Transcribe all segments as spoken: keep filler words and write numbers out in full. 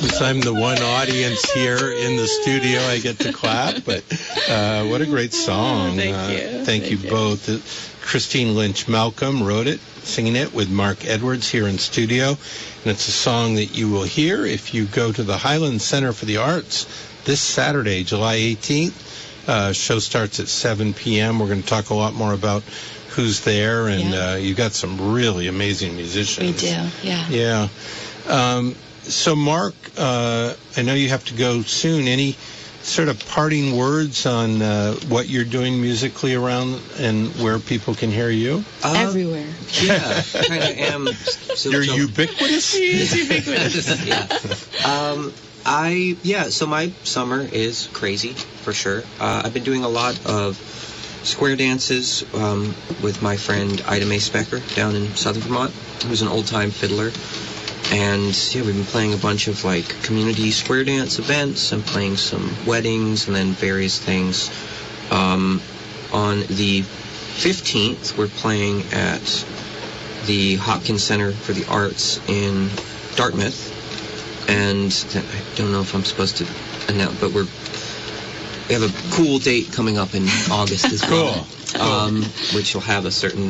since I'm the one audience here in the studio, I get to clap. But uh, what a great song. Oh, thank uh, you. Thank, Thank you you. both. Uh, Christine Lynch Malcolm wrote it, singing it with Mark Edwards here in studio. And it's a song that you will hear if you go to the Highland Center for the Arts this Saturday, July eighteenth. Uh, show starts at seven p.m. We're going to talk a lot more about who's there, and Yeah. uh, you've got some really amazing musicians. We do, yeah. Yeah. Um, so, Mark, uh, I know you have to go soon. Any sort of parting words on uh, what you're doing musically around and where people can hear you? Uh, Everywhere. Yeah, kind of am. So, You're so- ubiquitous? He's ubiquitous. yeah. Um, I yeah. So my summer is crazy for sure. Uh, I've been doing a lot of square dances um, with my friend Ida Mae Specker down in Southern Vermont, who's an old-time fiddler. And yeah, we've been playing a bunch of like community square dance events. I'm playing some weddings and then various things. Um, on the fifteenth, we're playing at the Hopkins Center for the Arts in Dartmouth. And I don't know if I'm supposed to announce, but we're we have a cool date coming up in August as well. Cool. Um, which will have a certain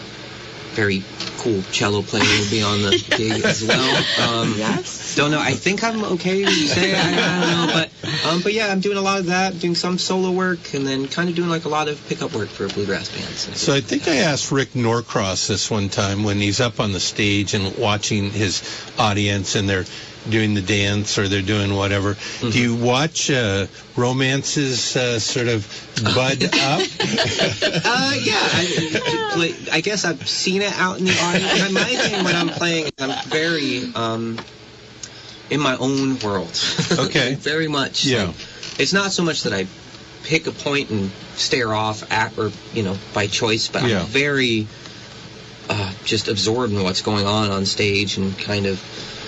very cool cello player will be on the gig as well. Um, Yes. Don't know. I think I'm okay to say. I, I don't know, but um, but yeah, I'm doing a lot of that. Doing some solo work, and then kind of doing like a lot of pickup work for bluegrass bands. So I think I asked Rick Norcross this one time when he's up on the stage and watching his audience and they're doing the dance or they're doing whatever. Mm-hmm. Do you watch uh, romances uh, sort of bud up? Uh, yeah, I, I guess I've seen it out in the audience. My thing when I'm playing, I'm very um, in my own world. Okay. Very much. Yeah. Like, it's not so much that I pick a point and stare off at, or you know, by choice, but Yeah. I'm very uh, just absorbed in what's going on on stage and kind of.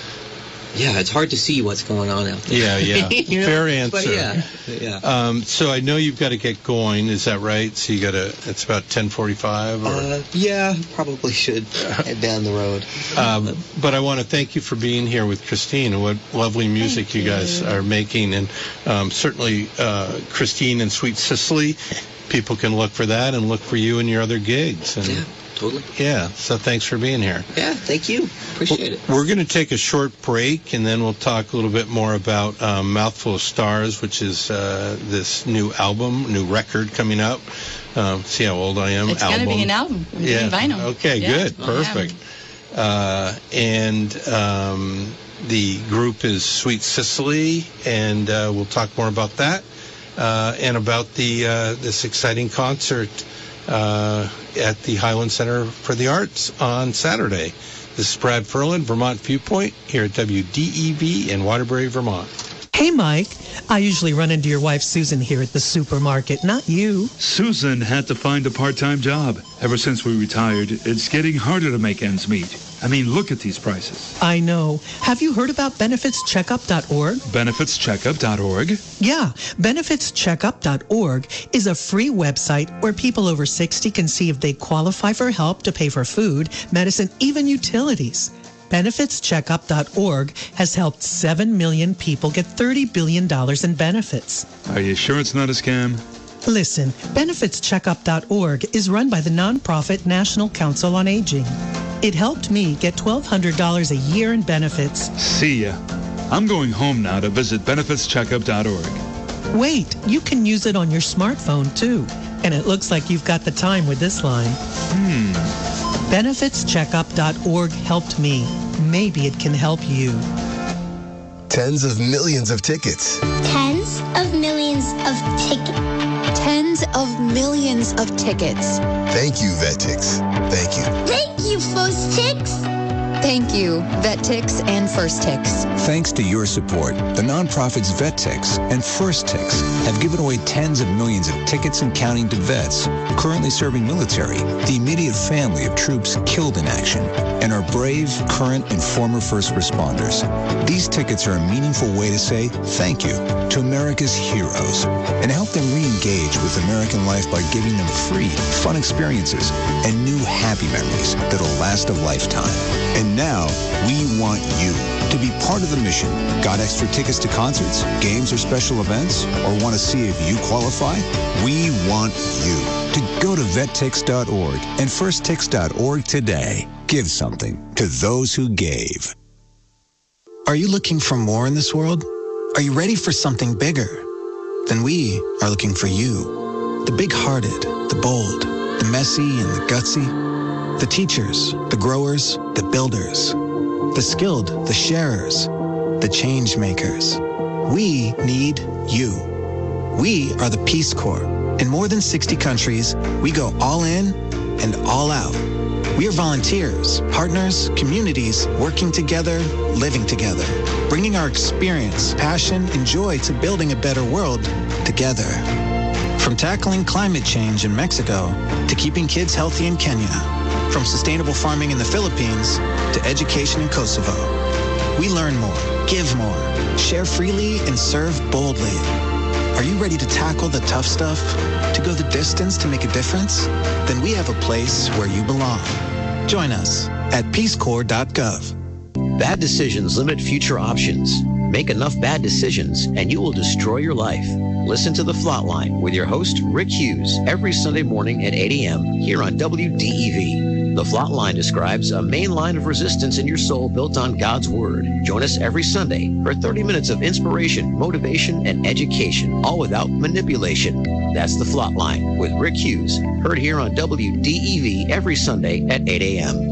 Yeah, it's hard to see what's going on out there. Yeah, yeah. You know? Fair answer. But yeah, yeah. Um, so I know you've got to get going. Is that right? So you got to. It's about ten forty-five. Or, Uh, yeah, probably should head down the road. um, but I want to thank you for being here with Christine and what lovely music Thank you guys you. are making, and um, certainly uh, Christine and Sweet Cicely. People can look for that and look for you and your other gigs. And, Yeah, totally. yeah. So thanks for being here. Yeah, thank you. Appreciate it. We're going to take a short break, and then we'll talk a little bit more about um, Mouthful of Stars, which is uh, this new album, new record coming up. Um, see how old I am? It's going to be an album. I'm doing Yeah. vinyl. Okay, Yeah, good. I am. Perfect. Uh, and um, the group is Sweet Cicely, and uh, we'll talk more about that uh, and about the uh, this exciting concert uh, at the Highland Center for the Arts on Saturday. This is Brad Ferlin, Vermont Viewpoint, here at W D E V in Waterbury, Vermont. Hey, Mike. I usually run into your wife, Susan, here at the supermarket, not you. Susan had to find a part-time job. Ever since we retired, it's getting harder to make ends meet. I mean, look at these prices. I know. Have you heard about benefits checkup dot org? benefits checkup dot org. Yeah, benefits checkup dot org is a free website where people over sixty can see if they qualify for help to pay for food, medicine, even utilities. benefits checkup dot org has helped seven million people get thirty billion dollars in benefits. Are you sure it's not a scam? Listen, benefits checkup dot org is run by the nonprofit National Council on Aging. It helped me get twelve hundred dollars a year in benefits. See ya. I'm going home now to visit benefits checkup dot org. Wait, you can use it on your smartphone too. And it looks like you've got the time with this line. Hmm. benefits checkup dot org helped me. Maybe it can help you. Tens of millions of tickets. Tens of millions of tickets. Tens of millions of tickets. Thank you, Vetix. Thank you. Thank you, First Ticks. Thank you, VetTix and First Ticks. Thanks to your support, the nonprofits VetTix and First Ticks have given away tens of millions of tickets and counting to vets currently serving military, the immediate family of troops killed in action, and our brave, current, and former first responders. These tickets are a meaningful way to say thank you to America's heroes and help them re-engage with American life by giving them free, fun experiences and new happy memories that'll last a lifetime. And And now, we want you to be part of the mission. Got extra tickets to concerts, games, or special events? Or want to see if you qualify? We want you to go to vet tix dot org and first tix dot org today. Give something to those who gave. Are you looking for more in this world? Are you ready for something bigger? Then we are looking for you. The big-hearted, the bold, the messy and the gutsy. The teachers, the growers, the builders. The skilled, the sharers, the change makers. We need you. We are the Peace Corps. In more than sixty countries, we go all in and all out. We are volunteers, partners, communities, working together, living together, bringing our experience, passion, and joy to building a better world together. From tackling climate change in Mexico to keeping kids healthy in Kenya, from sustainable farming in the Philippines to education in Kosovo. We learn more, give more, share freely, and serve boldly. Are you ready to tackle the tough stuff? To go the distance to make a difference? Then we have a place where you belong. Join us at peace corps dot gov. Bad decisions limit future options. Make enough bad decisions and you will destroy your life. Listen to The Flatline with your host, Rick Hughes, every Sunday morning at eight a.m. here on W D E V. The Flatline describes a main line of resistance in your soul built on God's Word. Join us every Sunday for thirty minutes of inspiration, motivation, and education, all without manipulation. That's The Flatline with Rick Hughes, heard here on W D E V every Sunday at eight a.m.